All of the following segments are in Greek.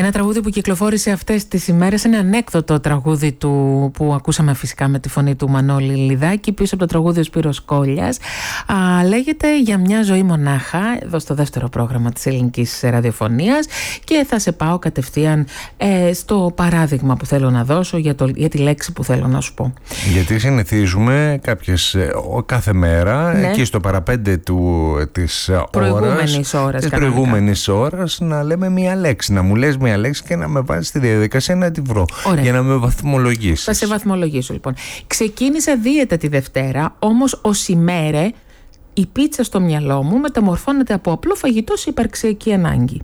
Ένα τραγούδι που κυκλοφόρησε αυτές τις ημέρες, ένα ανέκδοτο τραγούδι του που ακούσαμε φυσικά με τη φωνή του Μανώλη Λιδάκη, πίσω από το τραγούδι ο Σπύρος Κόλλιας. Λέγεται «Για μια ζωή μονάχα», εδώ στο δεύτερο πρόγραμμα της ελληνικής ραδιοφωνίας, και θα σε πάω κατευθείαν στο παράδειγμα που θέλω να δώσω για τη λέξη που θέλω να σου πω. Γιατί συνηθίζουμε κάθε μέρα, ναι, εκεί στο παραπέντε της προηγούμενης ώρας να λέμε μία λέξη, να μου λες μία λέξη και να με βάζεις στη διαδικασία να τη βρω. Ωραία. Για να με βαθμολογήσεις. Θα σε βαθμολογήσω λοιπόν. Ξεκίνησα δίαιτα τη Δευτέρα, όμως ως ημέρε η πίτσα στο μυαλό μου μεταμορφώνεται από απλό φαγητό σε υπαρξιακή ανάγκη.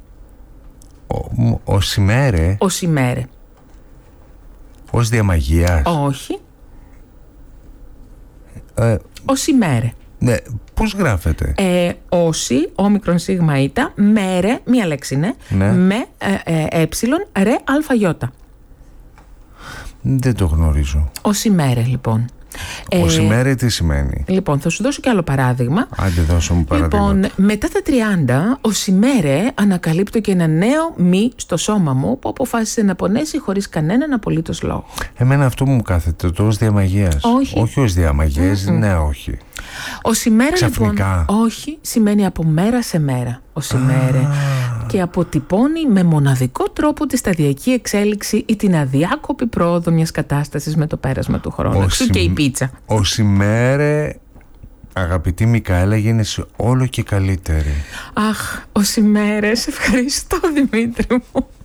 Ως ημέρε. Ως ημέρε. Ως διαμαγείας. Όχι. Ως ημέρε. Ναι, πώς γράφεται? Όσι, όμικρον σίγμα ήτα, μέρε, μία λέξη είναι, ναι, με έψιλον, ρε, αλφα, γιώτα. Δεν το γνωρίζω. Ως ημέρε, λοιπόν. Ως ημέρε τι σημαίνει? Λοιπόν, θα σου δώσω και άλλο παράδειγμα. Άντε, δώσω μου παράδειγμα. Λοιπόν, μετά τα 30, ως ημέρε ανακαλύπτω και ένα νέο μη στο σώμα μου που αποφάσισε να πονέσει χωρίς κανέναν απολύτως λόγο. Εμένα αυτό μου κάθεται, το ως διαμαγείας. Όχι. Όχι ως διαμαγείας, ναι, όχι. Ως ημέρα, ξαφνικά. Λοιπόν, όχι, σημαίνει από μέρα σε μέρα. Ως ημέρα. Και αποτυπώνει με μοναδικό τρόπο τη σταδιακή εξέλιξη ή την αδιάκοπη πρόοδο μιας κατάστασης με το πέρασμα του χρόνου. Εξού και η πίτσα. Ως ημέρα, αγαπητή Μικαέλα, γίνεσαι όλο και καλύτερη. Αχ, ως ημέρες, ευχαριστώ Δημήτρη μου.